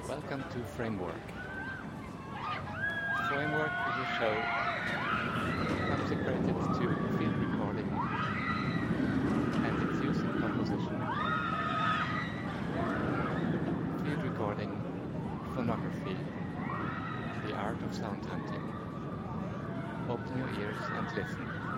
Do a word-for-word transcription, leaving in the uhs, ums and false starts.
Welcome to Framework. Framework is a show consecrated to field recording and its use in composition. Field recording, phonography, the art of sound hunting. Open your ears and listen.